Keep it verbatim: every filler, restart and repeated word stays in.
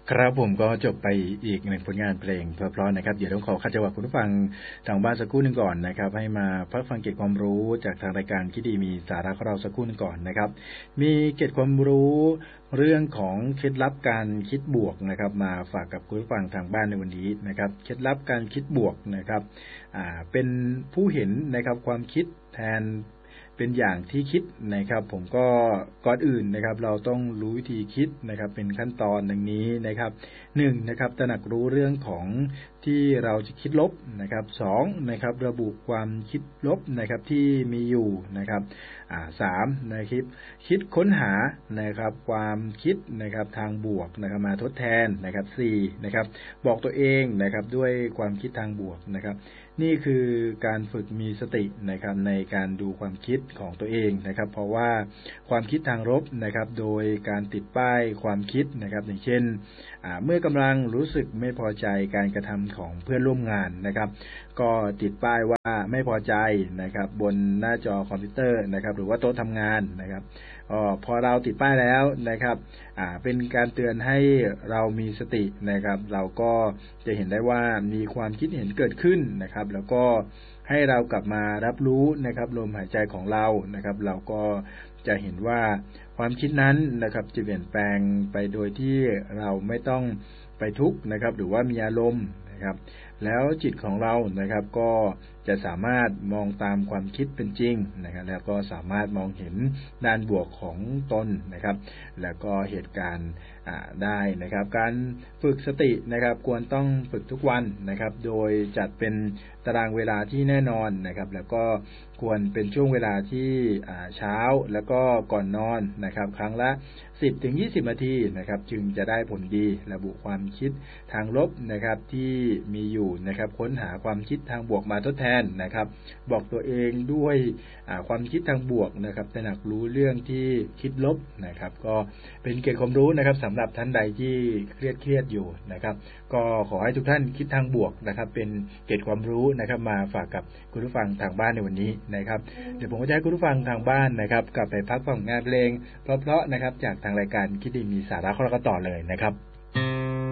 ครับผมก็จบไปอีกหนึ่งผลงานเพลงเพราะๆนะครับเดี๋ยวต้องขอคัดจังหวะคุณผู้ฟังทางบ้านสักครู่หนึ่งก่อนนะครับให้มาพักฟังเกร็ดความรู้จากทางรายการคิดดีมีสาระของเราสักครู่หนึ่งก่อนนะครับมีเกร็ดความรู้เรื่องของเคล็ดลับการคิดบวกนะครับมาฝากกับคุณผู้ฟังทางบ้านในวันนี้นะครับเคล็ดลับการคิดบวกนะครับอ่าเป็นผู้เห็นนะครับความคิดแทนเป็นอย่างที่คิดนะครับผมก็ก่อนอื่นนะครับเราต้องรู้วิธีคิดนะครับเป็นขั้นตอนดังนี้นะครับหนึ่งนะครับตระหนักรู้เรื่องของที่เราจะคิดลบนะครับสองนะครับระบุความคิดลบนะครับที่มีอยู่นะครับอ่าสามนะครับคิดค้นหานะครับความคิดนะครับทางบวกนะครับมาทดแทนนะครับสี่นะครับบอกตัวเองนะครับด้วยความคิดทางบวกนะครับนี่คือการฝึกมีสตินะครับในการดูความคิดของตัวเองนะครับเพราะว่าความคิดทางลบนะครับโดยการติดป้ายความคิดนะครับอย่างเช่นเมื่อกำลังรู้สึกไม่พอใจการกระทำของเพื่อนร่วมงานนะครับก็ติดป้ายว่าไม่พอใจนะครับบนหน้าจอคอมพิวเตอร์นะครับหรือว่าโต๊ะทำงานนะครับอ๋อพอเราติดป้ายแล้วนะครับอ่าเป็นการเตือนให้เรามีสตินะครับเราก็จะเห็นได้ว่ามีความคิดเห็นเกิดขึ้นนะครับแล้วก็ให้เรากลับมารับรู้นะครับลมหายใจของเรานะครับเราก็จะเห็นว่าความคิดนั้นนะครับจะเปลี่ยนแปลงไปโดยที่เราไม่ต้องไปทุกข์นะครับหรือว่ามีอารมณ์นะครับแล้วจิตของเรานะครับก็จะสามารถมองตามความคิดเป็นจริงนะครับแล้วก็สามารถมองเห็นด้านบวกของตนนะครับแล้วก็เหตุการณ์ได้นะครับการฝึกสตินะครับควรต้องฝึกทุกวันนะครับโดยจัดเป็นตารางเวลาที่แน่นอนนะครับแล้วก็ควรเป็นช่วงเวลาที่เช้าแล้วก็ก่อนนอนนะครับครั้งละ สิบถึงยี่สิบ นาทีนะครับจึงจะได้ผลดีระบุความคิดทางลบนะครับที่มีอยู่นะครับค้นหาความคิดทางบวกมาทดแทนนะครับบอกตัวเองด้วยความคิดทางบวกนะครับตระหนักรู้เรื่องที่คิดลบนะครับก็เป็นเกร็ดความรู้นะครับสำหรับท่านใดที่เครียดเครียดอยู่นะครับก็ขอให้ทุกท่านคิดทางบวกนะครับเป็นเกร็ดความรู้นะครับมาฝากกับคุณผู้ฟังทางบ้านในวันนี้นะครับเดี๋ยวผมจะให้คุณผู้ฟังทางบ้านนะครับกลับไปพักฟังงานเพลงเพราะๆนะครับจากทางรายการคิดดีมีสาระของเราต่อเลยนะครับ